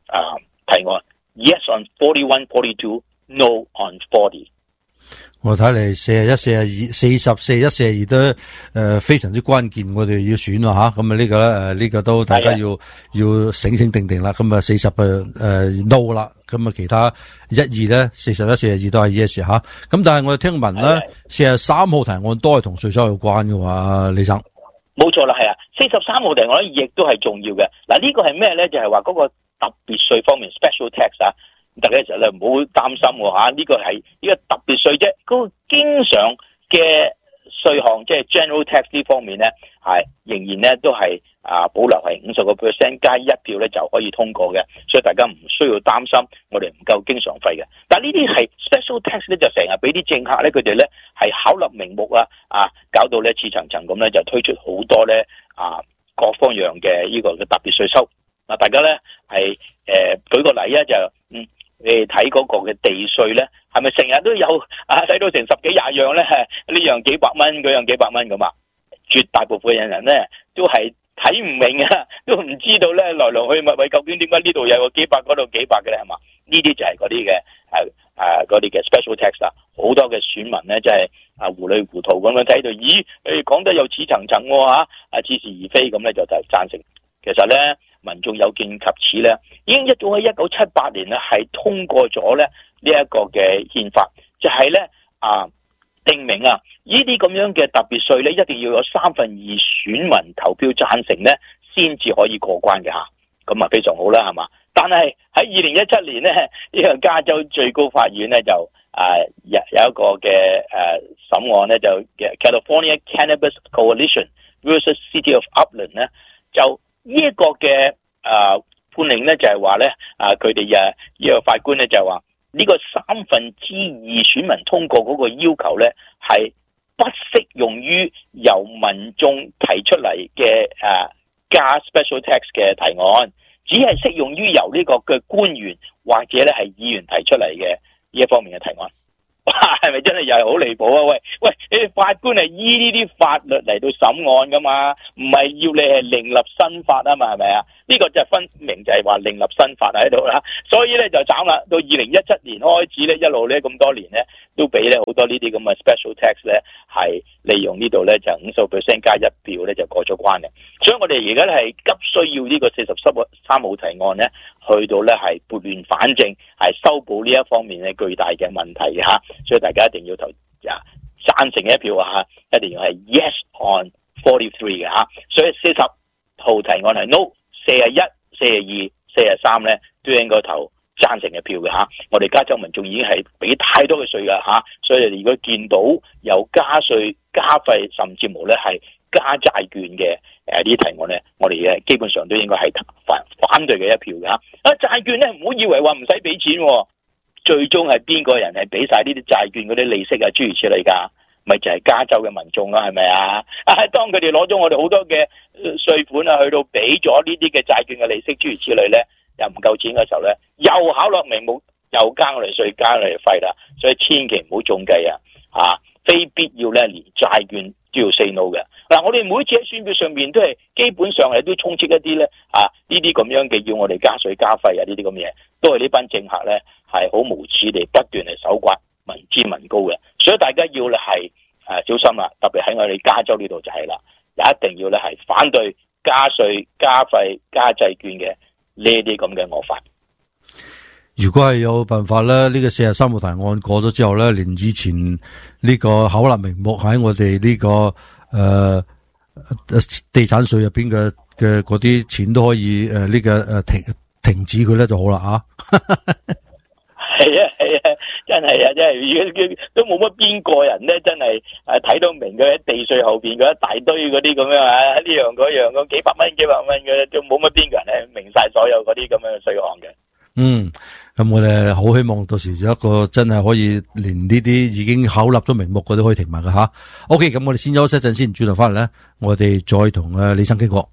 C: 啊提案 ，yes on forty-one forty-two no on forty。
B: 我睇嚟四十一、四十二、四十、四十一、四十二都誒、呃、非常之關鍵，我哋要選喎吓，咁啊呢個咧誒呢個都大家要要醒醒定定啦。咁啊四十誒誒 no 啦，咁啊其他一二咧四十一、四十二都係 yes 吓。咁但係我哋聽聞咧四十三號提案都係同稅收有關嘅話，李生。
C: 冇錯啦，係啊，四十三號提案咧亦都係重要嘅。嗱、這個、呢個係咩咧？就係話嗰個特別稅方面 special tax 啊。大家其實咧唔好擔心喎嚇，呢、這個係呢個特別稅啫。嗰、那個經常嘅稅項，即係 general tax 呢方面咧，係仍然咧都係啊保留係五十個 percent 加一票咧就可以通過嘅，所以大家唔需要擔心我哋唔夠經常費嘅。但係呢啲係 special tax 咧，就成日俾啲政客咧，佢哋咧係巧立名目啊啊，搞到咧似層層咁咧，就推出好多咧啊各方樣嘅呢個嘅特別稅收。嗱，大家咧係誒舉個例啊，就嗯。你睇嗰個嘅地稅咧，係咪成日都有啊？睇到成十幾廿樣咧，呢樣幾百蚊，嗰樣幾百蚊咁啊！絕大部分嘅人咧都係睇唔明啊，都唔知道咧來來去去究竟點解呢度有個幾百，嗰度幾百嘅咧，係嘛？呢啲就係嗰啲嘅誒誒嗰啲嘅 special tax 啦。好多嘅選民咧，真係啊糊裏糊塗咁樣睇到，咦？誒講得又似層層喎嚇，啊似是而非咁咧就就贊成。其實咧。民眾有見及此咧，已經一早喺一九七八年咧係通過咗咧呢一個嘅憲法，就係咧啊定明啊呢啲咁樣嘅特別稅咧，一定要有三分二選民投票贊成咧，先至可以過關嘅嚇。咁啊非常好啦，係嘛？但係喺二零一七年咧，呢個加州最高法院咧就啊有有一個嘅誒審案咧，就嘅 California Cannabis Coalition versus City of Upland 咧就。呢一個嘅誒判令咧就係話咧啊佢哋誒呢個法官咧就係話呢個三分之二選民通過嗰個要求咧係不適用於由民眾提出嚟嘅誒加 special tax 嘅提案，只係適用於由呢個嘅官員或者咧係議員提出嚟嘅呢一方面嘅提案。哇，係咪真係又係好離譜啊？喂喂，你哋法官係依呢啲法律嚟到審案噶嘛？唔係要你係另立新法啊嘛？係咪啊？呢、這個就係分明就係話另立新法喺度啦。所以咧就慘啦。到二零一七年開始咧，一路咧咁多年咧，都俾咧好多呢啲咁嘅 special tax 咧，係利用呢度咧就五十 percent 加一票咧就過咗關嘅。所以我哋而家咧係急需要呢個四十三號提案咧，去到咧係撥亂反正，係修補呢一方面嘅巨大嘅問題嘅嚇。所以大家一定要投啊贊成一票啊，一定要係 yes on forty-three 嘅嚇。所以四十號提案係 no， 四十一、四十二、四十三咧都應該投贊成嘅票嘅嚇。我哋加州民眾已經係俾太多嘅稅㗎嚇，所以如果見到有加稅、加費，甚至乎咧係加債券嘅誒呢啲提案咧，我哋嘅基本上都應該係反反對嘅一票嘅嚇。啊債券咧唔好以為話唔使俾錢喎。最終係邊個人係俾晒呢啲債券嗰啲利息啊諸如此類㗎？咪就係加州嘅民眾啦，係咪啊？啊，當佢哋攞咗我哋好多嘅稅款啊，去到俾咗呢啲嘅債券嘅利息諸如此類咧，又唔夠錢嘅時候咧，又巧立名目，又加我哋稅，加我哋費啦。所以千祈唔好中計啊！啊，非必要咧，連債券都要 say no 嘅。嗱、啊，我哋每次喺選票上面都係基本上係都充斥一啲咧啊，呢啲咁樣嘅要我哋加稅加費啊，呢啲咁嘢，都係呢班政客咧係好無恥地不斷嚟搜刮民脂民膏嘅。所以大家要咧係誒小心啦，特別喺我哋加州呢度就係啦，一定要咧係反對加稅加費加債券嘅呢啲咁嘅惡法。
B: 如果係有辦法咧，呢、這個四十三號提案過咗之後咧，連以前呢個巧立名目喺我哋呢、這個誒、呃、地產稅入邊嘅嘅嗰啲錢都可以誒呢、呃這個誒停停止佢咧就好啦啊！
C: 係啊係啊，真係啊真係，如果都冇乜邊個人咧，真係誒睇到明嘅地稅後邊嗰一大堆嗰啲咁樣啊，呢樣嗰樣咁幾百蚊幾百蚊嘅，都冇乜邊個人咧明晒所有嗰啲咁樣嘅稅項嘅。嗯。
B: 咁我哋好希望到時有一個真係可以連呢啲已經巧立咗名目嘅都可以停埋嘅吓。OK， 咁我哋先休息一陣先，轉頭翻嚟咧，我哋再同誒李生傾過。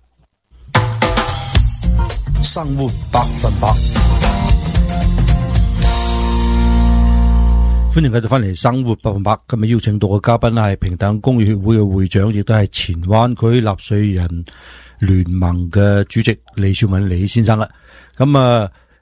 B: 生活百分百，歡迎繼續翻嚟生活百分百。今日邀請到嘅嘉賓係平等公寓協會嘅會長，亦都係前灣區納稅人聯盟嘅主席李少敏李先生啦。咁啊。誒、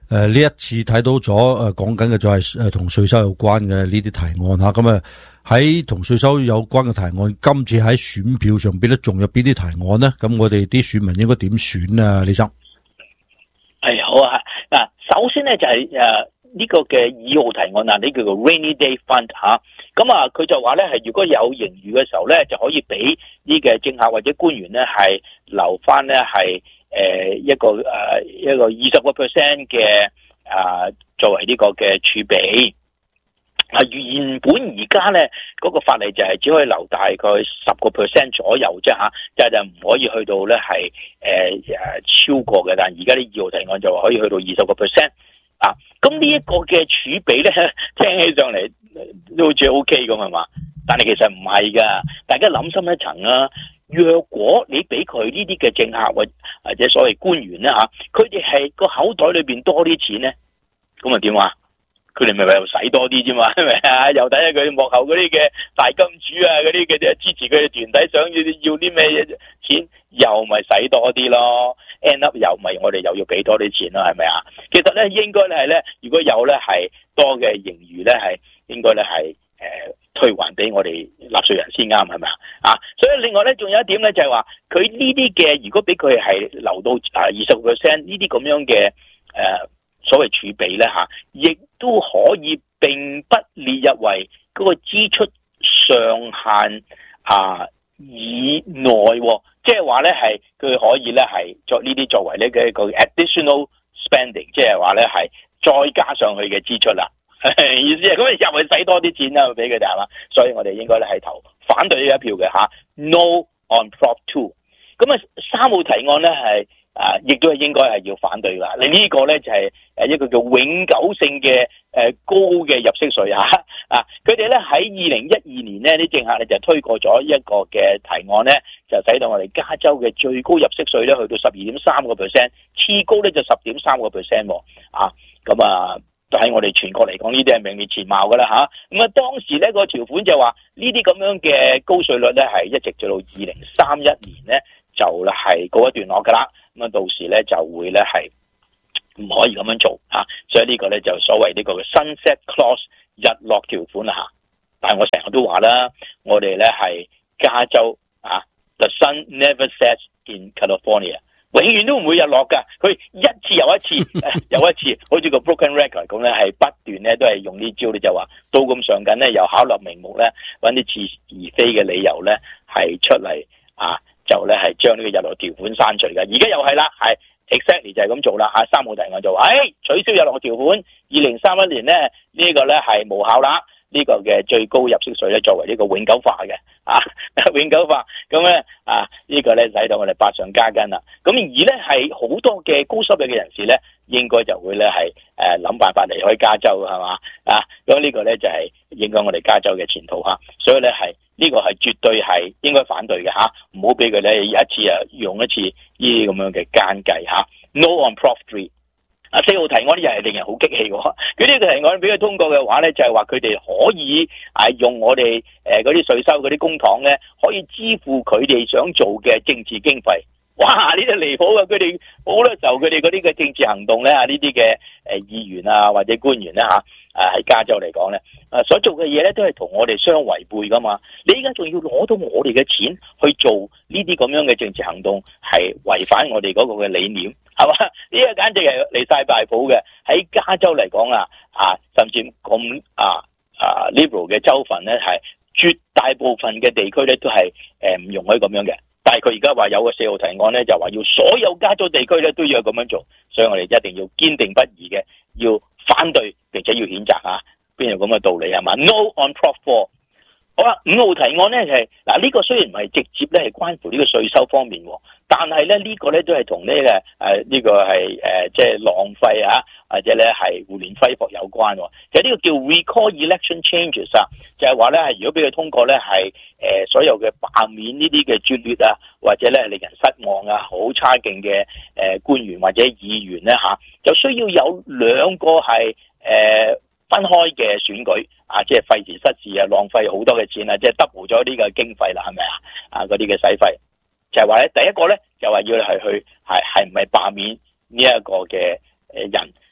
B: 誒呢一次睇到咗誒講緊嘅就係誒同稅收有關嘅呢啲提案吓，咁啊喺同稅收有關嘅提案，今次喺選票上邊咧，仲有邊啲提案呢？咁我哋啲選民應該點選啊？李生，
C: 係好啊！嗱，首先咧就係誒呢個嘅二號提案啊，呢叫做 Rainy Day Fund 吓，咁啊佢就話咧係如果有盈餘嘅時候咧，就可以俾呢個政客或者官員咧係留翻咧係。誒，一個誒，一個二十個 percent 嘅啊，作為呢個嘅儲備。啊，原本而家咧嗰個法例就係只可以留大概十個 percent 左右啫吓，就係就唔可以去到咧係誒誒超過嘅。但係而家啲二號提案就話可以去到二十個 percent 啊。咁呢一個嘅儲備咧，聽起上嚟都好似 O K 咁係嘛？但係其實唔係噶，大家諗深一層啊。若果你俾佢呢啲嘅政客或或者所謂官員咧吓，佢哋係個口袋裏邊多啲錢咧，咁啊點啊？佢哋咪咪又使多啲啫嘛，係咪啊？又睇下佢幕後嗰啲嘅大金主啊，嗰啲嘅支持佢嘅團體想要要啲咩錢，又咪使多啲咯 ，end up 又咪我哋又要俾多啲錢咯，係咪啊？其實咧應該咧係咧，如果有咧係多嘅盈餘咧，係應該咧係誒。退還俾我哋納稅人先啱，係咪啊？啊，所以另外咧，仲有一點咧，就係話佢呢啲嘅，如果俾佢係留到啊二十個 percent 呢啲咁樣嘅誒、呃、所謂儲備咧吓，亦都可以並不列入為嗰個支出上限啊以內，即係話咧係佢可以咧係作呢啲作為呢嘅一個 additional spending， 即係話咧係再加上去嘅支出啦。意思係咁，又係使多啲錢啦，俾佢哋係嘛，所以我哋應該咧係投反對呢一票嘅吓 ，No on Prop Two。咁啊，三號提案咧係啊，亦都係應該係要反對噶。你、這、呢個咧就係誒一個叫永久性嘅誒高嘅入息稅吓啊，佢哋咧喺二零一二年咧啲政客咧就推過咗一個嘅提案咧，就使到我哋加州嘅最高入息稅咧去到十二點三個 percent， 次高咧就十點三個 percent 啊，咁啊。喺我哋全國嚟講，呢啲係名列前茅噶啦吓。咁啊，當時咧個條款就話呢啲咁樣嘅高稅率咧係一直做到二零三一年咧就係告一段落噶啦。咁啊，到時咧就會咧係唔可以咁樣做吓。所以呢個咧就所謂呢個嘅 sunset clause 日落條款啦吓。但係我成日都話啦，我哋咧係加州啊 ，the sun never sets in California。永遠都唔會日落噶，佢一次又一次，又一次，好似個 broken record 咁咧，係不斷咧都係用呢招，你就話到咁上緊咧，又巧立名目咧，揾啲似是而非嘅理由咧，係出嚟啊，就咧係將呢個日落條款刪除嘅。而家又係啦，係 exactly 就係咁做啦。啊，三號提案就話，誒、哎、取消日落條款，二零三一年咧呢、這個咧係無效啦。呢個嘅最高入息稅咧，作為呢個永久化嘅啊，永久化咁咧啊，呢個咧使到我哋百上加斤啦。咁而咧係好多嘅高收入嘅人士咧，應該就會咧係誒諗辦法離開加州係嘛啊？咁呢個咧就係影響我哋加州嘅前途嚇。所以咧係呢個係絕對係應該反對嘅嚇，唔好俾佢咧一次啊用一次呢啲咁樣嘅奸計嚇。No on Prop Three。啊，四號提案咧又係令人好激氣喎！佢呢個提案俾佢通過嘅話咧，就係話佢哋可以啊用我哋誒嗰啲稅收嗰啲公帑咧，可以支付佢哋想做嘅政治經費。哇！呢啲離譜啊！佢哋好多時候佢哋嗰啲嘅政治行動咧，呢啲嘅誒議員啊或者官員咧嚇，誒喺加州嚟講咧，誒所做嘅嘢咧都係同我哋相違背噶嘛。你而家仲要攞到我哋嘅錢去做呢啲咁樣嘅政治行動，係違反我哋嗰個嘅理念。係嘛？呢個簡直係離晒大譜嘅。喺加州嚟講啊，啊，甚至咁啊啊 liberal 嘅州份咧，係絕大部分嘅地區咧都係誒唔容許咁樣嘅。但係佢而家話有個四號提案咧，就話要所有加州地區咧都要咁樣做，所以我哋一定要堅定不移嘅，要反對並且要譴責啊！邊有咁嘅道理係嘛 ？No on Prop Four。好啦，五號提案咧就係嗱呢個雖然唔係直接咧係關乎呢個稅收方面，但係咧呢個咧都係同呢個誒呢個係誒即係浪費啊，或者咧係胡亂揮霍有關。其實呢個叫 recall election changes 啊，就係話咧係如果俾佢通過咧係誒所有嘅罷免呢啲嘅決裂啊，或者咧令人失望啊，好差勁嘅誒官員或者議員咧吓，就需要有兩個係誒。呃分開嘅選舉啊，即係費時失事啊，浪費好多嘅錢啊，即係 double 咗呢個經費啦，係咪啊？啊，嗰啲嘅使費就係話咧，第一個咧就話要係去係係唔係罷免呢一個嘅誒人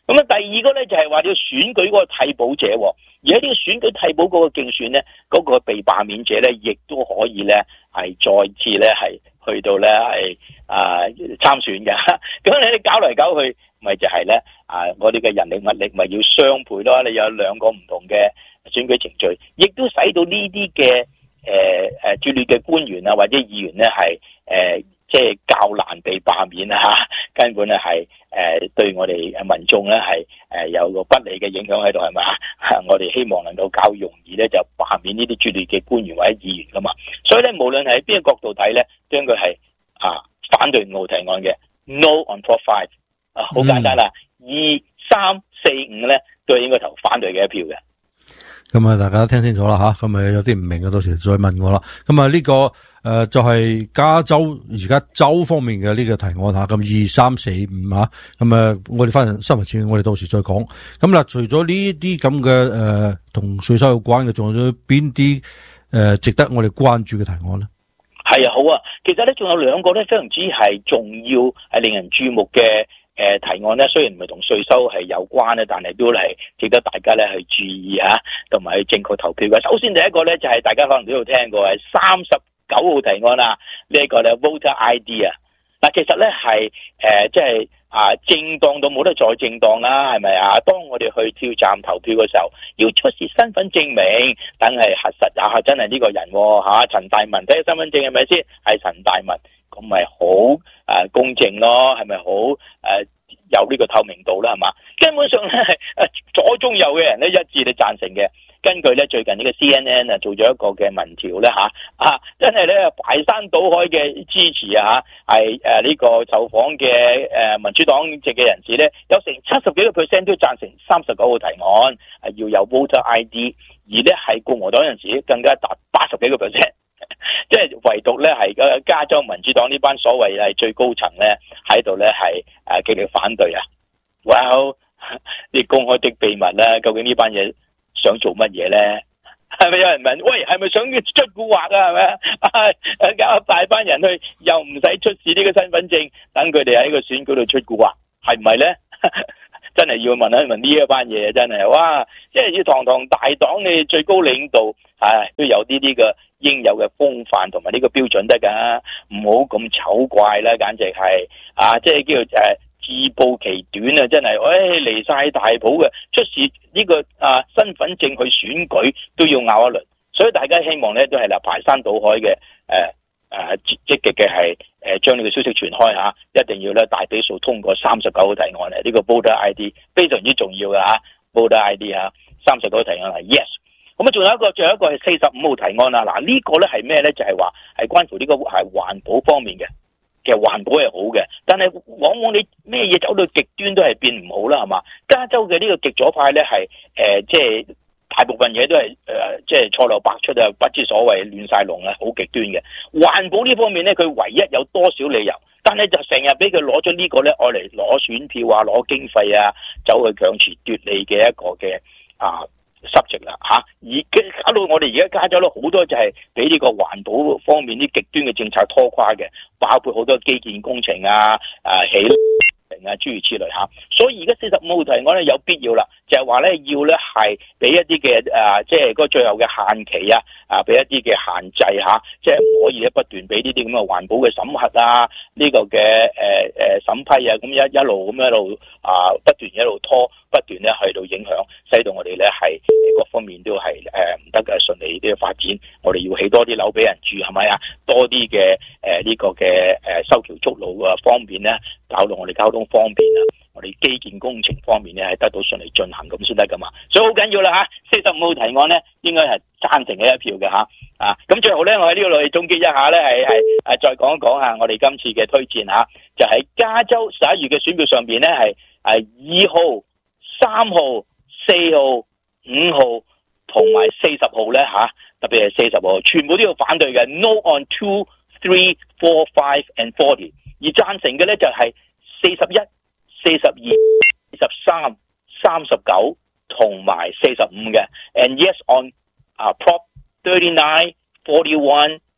C: 咁啊，第二個咧就係話要選舉嗰個替補者，而喺呢個選舉替補嗰個競選咧，嗰、嗰個被罷免者咧，亦都可以咧係再次咧係去到咧係啊參選嘅。咁你哋搞嚟搞去，咪就係咧啊！我哋嘅人力物力咪要雙倍咯。你有兩個唔同嘅選舉程序，亦都使到呢啲嘅誒誒主劣嘅官員啊或者議員咧係誒即係較難被罷免啊！根本咧係誒對我哋民眾咧係誒有個不利嘅影響喺度，係咪啊？我哋希望能夠較容易咧就罷免呢啲主劣嘅官員或者議員噶嘛。所以咧，無論係邊個角度睇咧，將佢係啊反對五號提案嘅 No on Prop Five 啊，好簡單啦，二三四五咧都係應該投反對嘅一票嘅。
B: 咁啊，大家聽清楚啦吓，咁啊有啲唔明嘅，到時再問我啦。咁啊呢個誒、呃、就係、是、加州而家州方面嘅呢個提案吓，咁二三四五吓，咁啊我哋翻新聞前，我哋到時再講。咁啦，除咗呢啲咁嘅誒同稅收有關嘅，仲有邊啲誒值得我哋關注嘅提案咧？
C: 係啊，好啊，其實咧仲有兩個咧非常之係重要，係令人注目嘅。誒提案咧，雖然唔係同稅收係有關咧，但係都係值得大家咧去注意嚇，同埋去正確投票嘅。首先第一個咧就係、是、大家可能都有聽過係三十九號提案啊，呢、這、一個咧 Voter I D 啊，嗱其實咧係誒即係啊正當到冇得再正當啦，係咪啊？當我哋去票站投票嘅時候，要出示身份證明，等係核實啊，真係呢個人嚇、啊，陳大文睇下身份證係咪先？係陳大文。咁咪好誒公正咯，係咪好誒有呢個透明度啦？係嘛？根本上咧誒左中右嘅人咧一致地贊成嘅。根據咧最近呢個 C N N 啊做咗一個嘅民調咧嚇啊，真係咧排山倒海嘅支持啊嚇，係誒呢個受訪嘅誒民主黨籍嘅人士咧，有成七十幾個 percent 都贊成三十九號提案係要有 Voter I D， 而咧係共和黨人士更加達八十幾個 percent。即係唯獨咧係個加州民主黨呢班所謂係最高層咧喺度咧係誒極力反對啊！哇！啲公開的秘密咧，究竟呢班嘢想做乜嘢咧？係咪有人問？喂，係咪想出蠱惑啊？係咪啊？搞大班人去，又唔使出示呢個身份證，等佢哋喺個選舉度出蠱惑，係唔係咧？真係要問一問呢一班嘢，真係哇！即係要堂堂大黨嘅最高領導，唉，都有呢啲嘅應有嘅風範同埋呢個標準得噶，唔好咁醜怪啦，簡直係啊！即係叫做誒自暴其短啊！真係，誒離晒大譜嘅，出示呢個啊身份證去選舉都要拗一輪，所以大家希望咧都係嗱排山倒海嘅誒。呃誒，積極嘅係誒，將呢個消息傳開吓，一定要咧大比數通過三十九號提案嚟，呢個 Voter I D 非常之重要嘅吓 ，Voter I D 吓，三十九號提案係 yes。咁啊，仲有一個，仲有一個係四十五號提案啦。嗱，呢個咧係咩咧？就係話係關乎呢個係環保方面嘅。其實環保係好嘅，但係往往你咩嘢走到極端都係變唔好啦，係嘛？加州嘅呢個極左派咧係誒，即係。大部分嘢都係誒，即係錯漏百出啊，不知所謂，亂晒龍啊，好極端嘅。環保呢方面咧，佢唯一有多少理由，但係就成日俾佢攞咗呢個咧，愛嚟攞選票啊，攞經費啊，走去強詞奪理嘅一個嘅啊濕席啦嚇。而搞到我哋而家加州咧好多就係俾呢個環保方面啲極端嘅政策拖垮嘅，包括好多基建工程啊，啊起啊諸如此類嚇。所以而家四十五號提案咧有必要啦。就係話咧，要咧係俾一啲嘅誒，即係嗰個最後嘅限期啊，啊，俾一啲嘅限制嚇、啊，即係唔可以咧不斷俾呢啲咁嘅環保嘅審核啊，呢、這個嘅誒誒審批啊，咁一一路咁一路啊，不斷一路拖，不斷咧去到影響，使到我哋咧係各方面都係誒唔得嘅順利啲嘅發展。我哋要起多啲樓俾人住，係咪啊？多啲嘅誒呢個嘅誒修橋築路啊方便咧，搞到我哋交通方便啊！我哋基建工程方面咧係得到順利進行咁先得噶嘛，所以好緊要啦嚇。四十五號提案咧應該係贊成嘅一票嘅嚇啊。咁最後咧，我喺呢度嚟總結一下咧，係係誒再講一講下我哋今次嘅推薦嚇，就喺加州十一月嘅選票上邊咧係係二號、三號、四號、五號同埋四十號咧嚇，特別係四十號，全部都要反對嘅 ，No on two, three, four, five and forty， 而贊成嘅咧就係四十一。四十二、四十三、三十九同埋四十五嘅 ，and yes on 啊、uh, Prop thirty-nine, forty-one,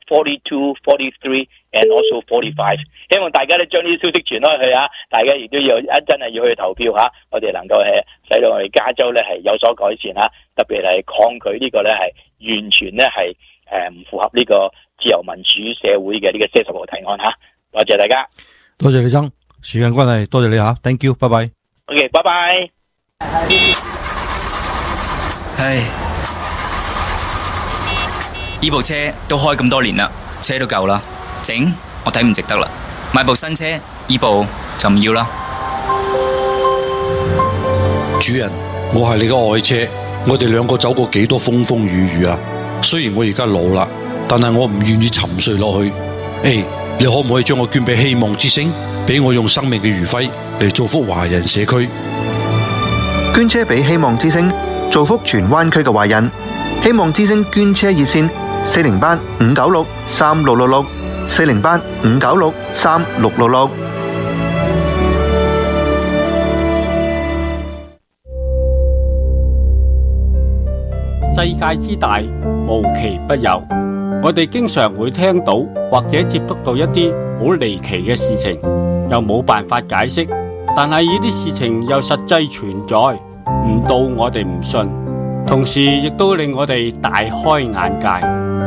C: forty-two, forty-three and also forty-five。希望大家咧將呢啲消息傳開去啊！大家亦都要一真係要去投票嚇，我哋能夠係使到我哋加州咧係有所改善嚇，特別係抗拒呢個咧係完全咧係誒唔符合呢個自由民主社會嘅呢個四十號提案嚇。多謝大家，
B: 多謝李生，時間關係，多謝你嚇 ，thank you，拜拜。
C: OK， 拜拜。
D: 唉，呢部車都開咁多年啦，車都舊啦，整我睇唔值得啦，買部新車，呢部就唔要啦。
B: 主人，我係你嘅愛車，我哋兩個走過幾多風風雨雨啊！雖然我而家老啦，但係我唔願意沉睡落去。誒，你可唔可以將我捐俾希望之星，俾我用生命嘅餘暉嚟造福華人社區？
E: 捐車俾希望之星，造福荃灣區嘅華人。希望之星捐車熱線：四零八五九六三六六六，四零八五九六三六六六。
F: 世界之大，無奇不有。我哋經常會聽到或者接觸到一啲好離奇嘅事情，又冇辦法解釋，但係呢啲事情又實際存在，唔到我哋唔信，同時亦都令我哋大開眼界。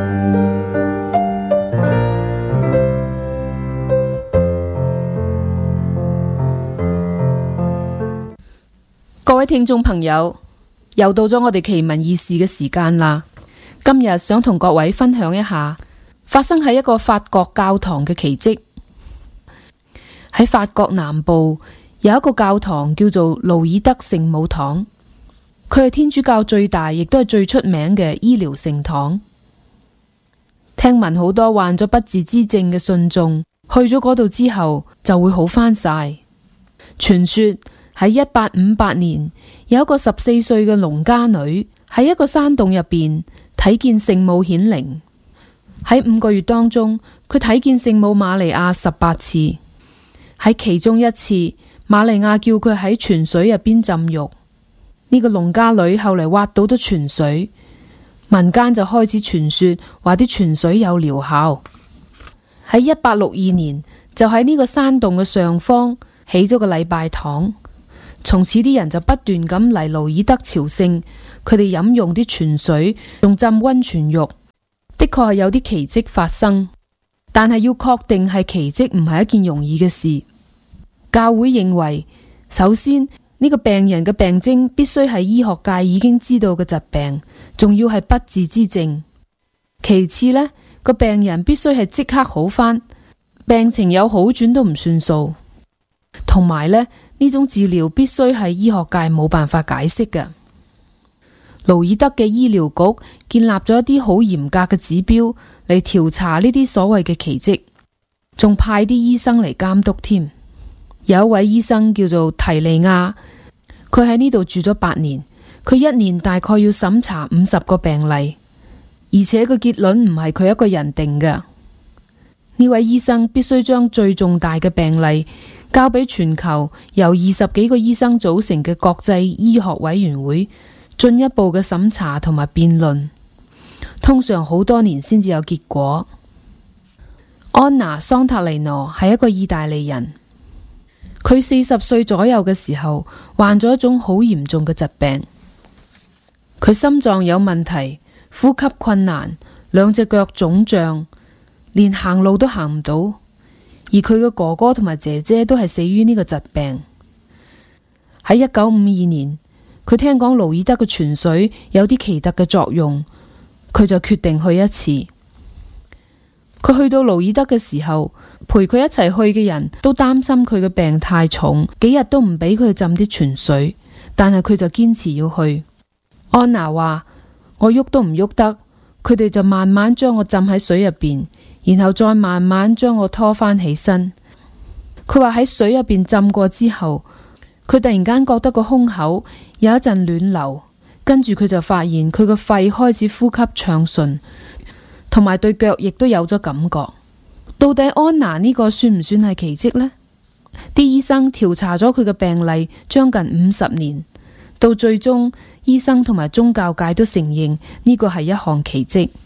G: 各位聽眾朋友，又到咗我哋奇聞異事嘅時間啦！今日想同各位分享一下發生喺一個法國教堂嘅奇蹟。喺法國南部有一個教堂叫做盧爾德聖母堂，佢係天主教最大亦都係最出名嘅醫療聖堂。聽聞好多患咗不治之症嘅信眾去咗嗰度之後就會好返晒。傳說喺一八五八年，有一個十四歲嘅農家女喺一個山洞入邊睇見聖母顯靈。喺五個月當中，佢睇見聖母瑪利亞十八次。喺其中一次，瑪利亞叫佢喺泉水入邊浸浴。呢個農家女後嚟挖到咗泉水，民間就開始傳說話啲泉水有療效。喺一八六二年，就喺呢個山洞嘅上方起咗個禮拜堂。從此啲人就不斷咁嚟盧爾德朝聖，佢哋飲用啲泉水，仲浸溫泉浴，的確係有啲奇蹟發生。但係要確定係奇蹟唔係一件容易嘅事。教會認為，首先呢個病人嘅病徵必須係醫學界已經知道嘅疾病，仲要係不治之症。其次呢，個病人必須係即刻好返，病情有好轉都唔算數。同埋呢，呢種治療必須係醫學界冇辦法解釋嘅。盧爾德嘅醫療局建立咗一啲好嚴格嘅指標嚟調查呢啲所謂嘅奇蹟，仲派啲醫生嚟監督添。有一位醫生叫做提利亞，佢喺呢度住咗八年，佢一年大概要審查五十個病例，而且個結論唔係佢一個人定嘅。呢位醫生必須將最重大嘅病例交俾全球由二十幾個醫生組成嘅國際醫學委員會進一步嘅審查同埋辯論，通常好多年先至有結果。安娜桑塔尼諾係一個意大利人，佢四十歲左右嘅時候患咗一種好嚴重嘅疾病，佢心臟有問題，呼吸困難，兩隻腳腫脹，連行路都行唔到。而佢嘅哥哥同埋姐姐都係死於呢個疾病。喺一九五二年，佢聽講盧爾德嘅泉水有啲奇特嘅作用，佢就決定去一次。佢去到盧爾德嘅時候，陪佢一齊去嘅人都擔心佢嘅病太重，幾日都唔俾佢浸啲泉水，但係佢就堅持要去。安娜話：我喐都唔喐得，佢哋就慢慢將我浸喺水入邊，然後再慢慢將我拖翻起身。佢話喺水入邊浸過之後，佢突然間覺得個胸口有一陣暖流，跟住佢就發現佢個肺開始呼吸暢順，同埋對腳亦都有咗感覺。到底安娜呢個算唔算係奇蹟呢？啲醫生調查咗佢嘅病例將近五十年，到最終醫生同埋宗教界都承認呢個係一項奇蹟。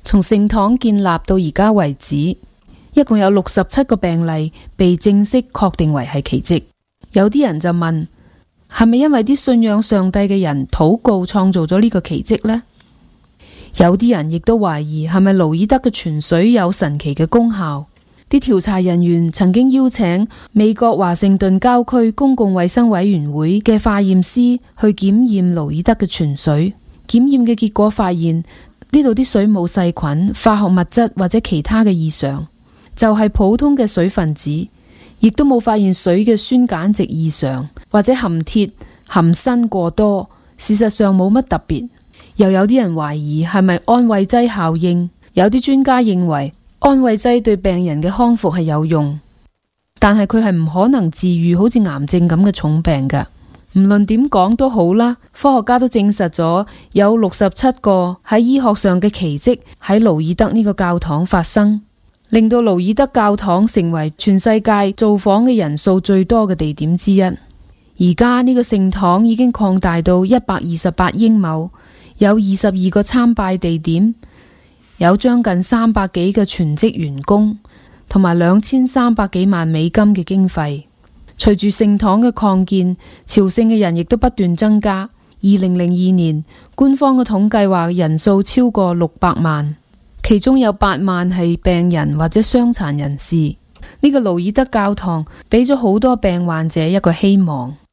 G: 從聖堂建立到而家為止，一共有六十七個病例被正式確定為係奇蹟。有啲人就問，係咪因為啲信仰上帝嘅人禱告創造咗呢個奇蹟呢？有啲人亦都懷疑係咪盧爾德嘅泉水有神奇嘅功效。啲調查人員曾經邀請美國華盛頓郊區公共衛生委員會嘅化驗師去檢驗盧爾德嘅泉水。檢驗嘅結果發現，呢度啲水冇細菌、化學物質或者其他嘅異常，就係普通嘅水分子，亦都冇發現水嘅酸鹼值異常或者含鐵、含砷過多。事實上冇乜特別。又有啲人懷疑係咪安慰劑效應。有啲專家認為安慰劑對病人嘅康復係有用，但係佢係唔可能治癒好似癌症咁嘅重病㗎。唔論點講都好啦，科學家都證實咗有六十七個喺醫學上嘅奇蹟喺盧爾德呢個教堂發生，令到盧爾德教堂成為全世界造訪嘅人數最多嘅地點之一。而家呢個聖堂已經擴大到一百二十八英畝，有二十二個參拜地點，有將近三百幾個全職員工，同埋兩千三百幾萬美金嘅經費。隨住聖堂嘅擴建，朝聖嘅人亦都不斷增加。二零零二年，官方嘅統計話人數超過六百萬，其中有八萬係病人或者傷殘人士。呢個盧爾德教堂俾咗好多病患者一個希望。